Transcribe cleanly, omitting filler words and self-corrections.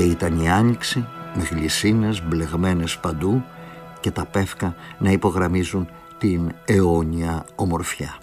Και ήταν η άνοιξη με γλυσσίνες μπλεγμένες παντού και τα πεύκα να υπογραμμίζουν την αιώνια ομορφιά.